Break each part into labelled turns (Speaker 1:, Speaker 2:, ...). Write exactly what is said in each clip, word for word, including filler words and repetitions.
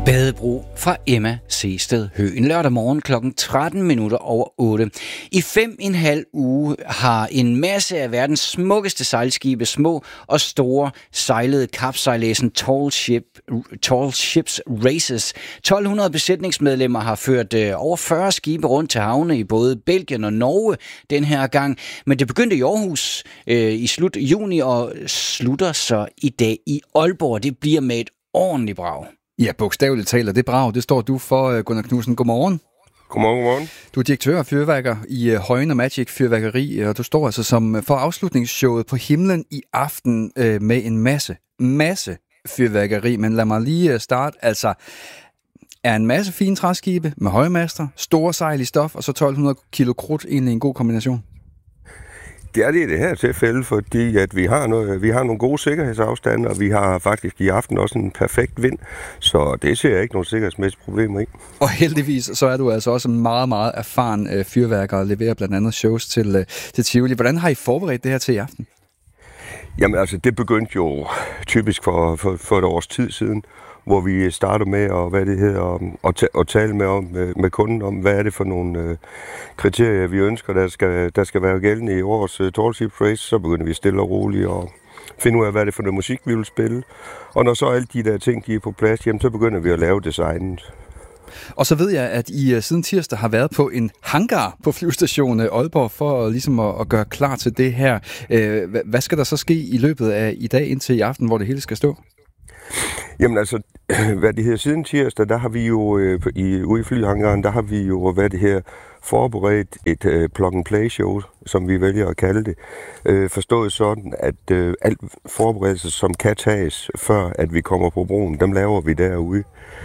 Speaker 1: Badebro fra Emma Seested Høgh. En lørdag morgen klokken tretten minutter over otte. I fem en halv uge har en masse af verdens smukkeste sejlskibe, små og store, sejlede kapsejladsen Tall, Ship, Tall Ships Races. tolv hundrede besætningsmedlemmer har ført øh, over fyrre skibe rundt til havne i både Belgien og Norge den her gang. Men det begyndte i Aarhus øh, i slut juni og slutter så i dag i Aalborg. Det bliver med et ordentligt brag.
Speaker 2: Ja, bogstaveligt taler det brag. Det står du for, Gunnar Knudsen. Godmorgen.
Speaker 3: Godmorgen, godmorgen.
Speaker 2: Du er direktør af fyrværker i Højen og Magic Fyrværkeri, og du står altså som for afslutningsshowet på himlen i aften øh, med en masse, masse fyrværkeri. Men lad mig lige starte. Altså, er en masse fine træskibe med højmaster, store sejl i stof, og så tolv hundrede kilo krudt egentlig en god kombination?
Speaker 3: Det er det i det her tilfælde, fordi at vi har, noget, vi har nogle gode sikkerhedsafstande, og vi har faktisk i aften også en perfekt vind, så det ser jeg ikke nogen sikkerhedsmæssige problemer i.
Speaker 2: Og heldigvis så er du altså også en meget, meget erfaren øh, fyrværker og leverer blandt andet shows til, øh, til Tivoli. Hvordan har I forberedt det her til i aften?
Speaker 3: Jamen altså, det begyndte jo typisk for, for, for et års tid siden, hvor vi starter med at, hvad det hedder, at, ta- at tale med, om, med, med kunden om, hvad er det for nogle øh, kriterier, vi ønsker, der skal, der skal være gældende i årets uh, Tall Ships Race. Så begynder vi stille og roligt og finde ud af, hvad det er for noget musik, vi vil spille. Og når så alle de der ting, de er på plads, jamen, så begynder vi at lave designet.
Speaker 2: Og så ved jeg, at I uh, siden tirsdag har været på en hangar på flyvestationen Aalborg for uh, ligesom at, at gøre klar til det her. Uh, hvad skal der så ske i løbet af i dag indtil i aften, hvor det hele skal stå?
Speaker 3: Jamen altså, hvad det her siden tirsdag, der har vi jo øh, i, ude i flyhangaren, der har vi jo, hvad det her, forberedt et øh, plug-and-play-show, som vi vælger at kalde det. Øh, forstået sådan, at øh, alt forberedelse, som kan tages, før at vi kommer på broen, dem laver vi derude.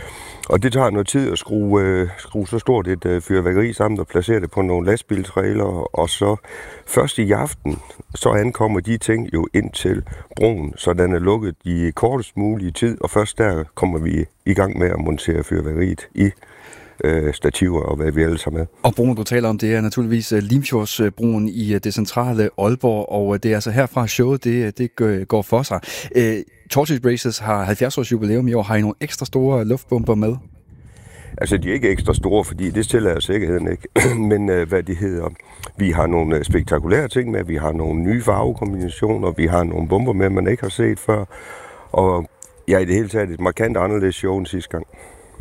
Speaker 3: Og det tager noget tid at skrue, øh, skrue så stort et øh, fyrværkeri sammen og placere det på nogle lastbiltrailer, og så først i aften, så ankommer de ting jo ind til broen, så den er lukket i kortest mulige tid, og først der kommer vi i gang med at montere fyrværkeriet i øh, stativer og hvad vi ellers har med. Og
Speaker 2: broen, du taler om, det er naturligvis Limfjordsbroen i det centrale Aalborg, og det er altså herfra showet, det, det går for sig. Øh, Tall Ships Races har halvfjerds års jubilæum i år. Har I nogle ekstra store luftbomber med?
Speaker 3: Altså, de er ikke ekstra store, fordi det tillader sikkerheden ikke. Men øh, hvad det hedder, vi har nogle spektakulære ting med, vi har nogle nye farvekombinationer, vi har nogle bomber med, man ikke har set før. Og ja, i det hele taget et markant anderledes show end sidste gang.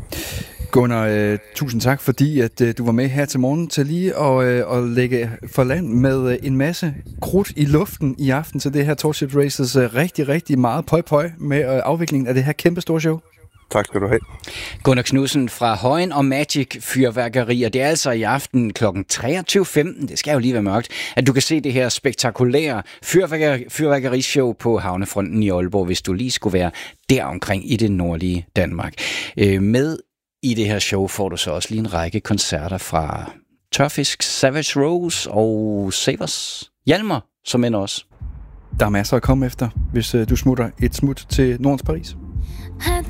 Speaker 2: Gunnar, øh, tusind tak, fordi at øh, du var med her til morgen til lige at, øh, at lægge for land med øh, en masse krudt i luften i aften til det her Tall Ships Races. Øh, rigtig, rigtig meget pøj pøj med øh, afviklingen af det her kæmpe store show.
Speaker 3: Tak skal du have.
Speaker 1: Gunnar Knudsen fra Højen og Magic Fyrværkeri, og det er altså i aften klokken treogtyve femten, det skal jo lige være mørkt, at du kan se det her spektakulære fyrværkeri, fyrværkerishow på havnefronten i Aalborg, hvis du lige skulle være deromkring i det nordlige Danmark. Øh, med i det her show får du så også lige en række koncerter fra Tørfisk, Savage Rose og Savers. Hjalmar, som end også.
Speaker 2: Der er masser at komme efter, hvis uh, du smutter et smut til Nordens Paris.
Speaker 4: I